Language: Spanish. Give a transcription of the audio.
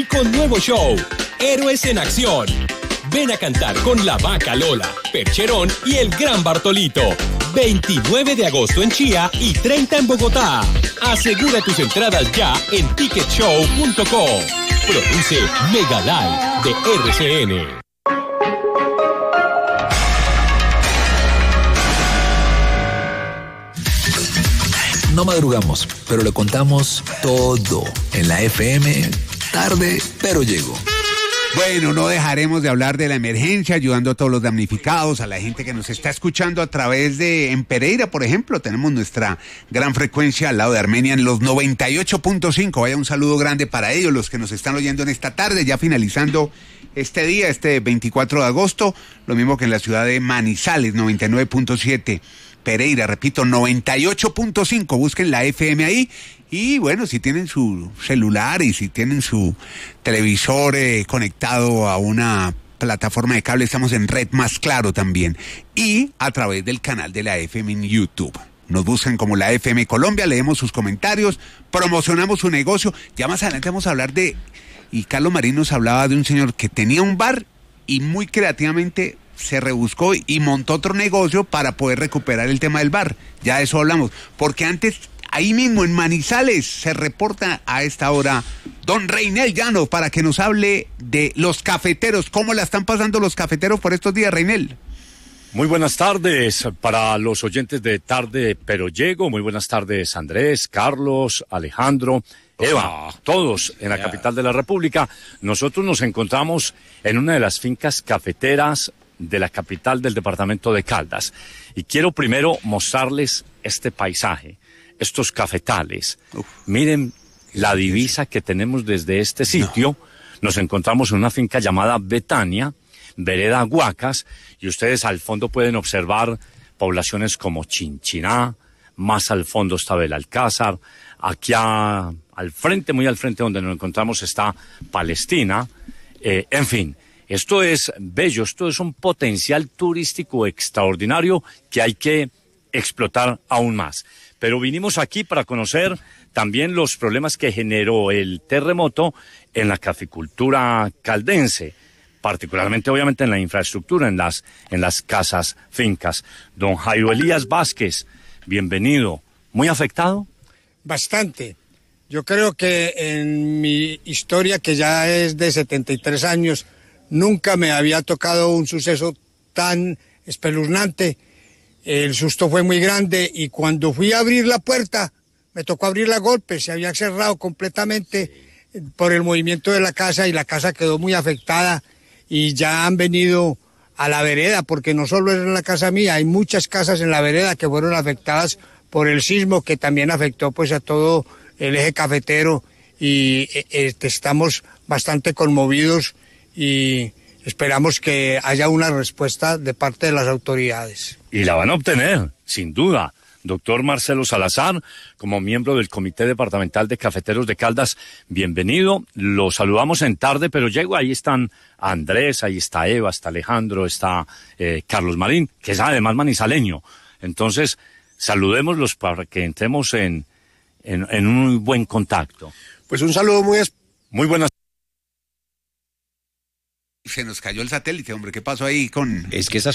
Con nuevo show, Héroes en Acción. Ven a cantar con La Vaca Lola, Percherón y el Gran Bartolito. 29 de agosto en Chía y 30 en Bogotá. Asegura tus entradas ya en ticketshow.com. Produce Mega Live de RCN. No madrugamos, pero le contamos todo en la FM. Tarde, pero llego. Bueno, no dejaremos de hablar de la emergencia, ayudando a todos los damnificados, a la gente que nos está escuchando a través de, en Pereira, por ejemplo, tenemos nuestra gran frecuencia al lado de Armenia en los 98.5. Vaya un saludo grande para ellos, los que nos están oyendo en esta tarde, ya finalizando este día, este 24 de agosto, lo mismo que en la ciudad de Manizales, 99.7. Pereira, repito, 98.5, busquen la FM ahí. Y bueno, si tienen su celular y si tienen su televisor conectado a una plataforma de cable, estamos en Red Más Claro también. Y a través del canal de la FM en YouTube. Nos buscan como la FM Colombia, leemos sus comentarios, promocionamos su negocio. Ya más adelante vamos a hablar de... Y Carlos Marín nos hablaba de un señor que tenía un bar y muy creativamente se rebuscó y montó otro negocio para poder recuperar el tema del bar. Ya de eso hablamos. Porque antes... Ahí mismo en Manizales se reporta a esta hora don Reinel Llano para que nos hable de los cafeteros. ¿Cómo la están pasando los cafeteros por estos días, Reinel? Muy buenas tardes para los oyentes de Tarde Pero Llego. Muy buenas tardes, Andrés, Carlos, Alejandro, Eva, todos en la capital de la República. Nosotros nos encontramos en una de las fincas cafeteras de la capital del departamento de Caldas. Y quiero primero mostrarles este paisaje. Estos cafetales. Miren la divisa que tenemos desde este sitio. Nos encontramos en una finca llamada Betania, vereda Huacas, y ustedes al fondo pueden observar poblaciones como Chinchiná, más al fondo está Belalcázar, aquí al frente, muy al frente donde nos encontramos está Palestina, en fin. Esto es bello, esto es un potencial turístico extraordinario que hay que explotar aún más. Pero vinimos aquí para conocer también los problemas que generó el terremoto en la caficultura caldense, particularmente obviamente en la infraestructura, en las casas, fincas. Don Jairo Elías Vázquez, bienvenido. ¿Muy afectado? Bastante. Yo creo que en mi historia, que ya es de 73 años, nunca me había tocado un suceso tan espeluznante. El susto fue muy grande y cuando fui a abrir la puerta, me tocó abrirla a golpes, se había cerrado completamente por el movimiento de la casa y la casa quedó muy afectada y ya han venido a la vereda, porque no solo es la casa mía, hay muchas casas en la vereda que fueron afectadas por el sismo que también afectó pues a todo el eje cafetero y estamos bastante conmovidos y esperamos que haya una respuesta de parte de las autoridades. Y la van a obtener, sin duda. Doctor Marcelo Salazar, como miembro del Comité Departamental de Cafeteros de Caldas, bienvenido. Lo saludamos en Tarde Pero Llego. Ahí están Andrés, ahí está Eva, está Alejandro, está Carlos Marín, que es además manizaleño. Entonces, saludémoslos para que entremos en un muy buen contacto. Pues un saludo muy buenas. Se nos cayó el satélite, hombre. ¿Qué pasó ahí con...? Es que esas